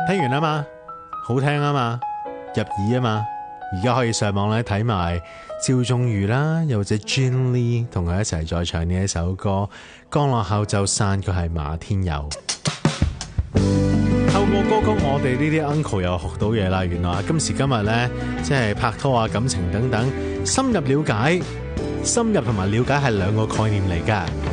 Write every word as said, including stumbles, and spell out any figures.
聽完啊嘛，好聽啊嘛，入耳啊嘛，而家可以上網咧睇埋趙仲瑜啦，又或者 Gin Lee 同佢一齊再唱呢一首歌，降落後就散，佢係馬天佑。透過歌曲，我哋呢啲 uncle 又學到嘢啦。原來今時今日呢，即係拍拖啊、感情等等，深入了解、深入同埋了解係兩個概念嚟㗎。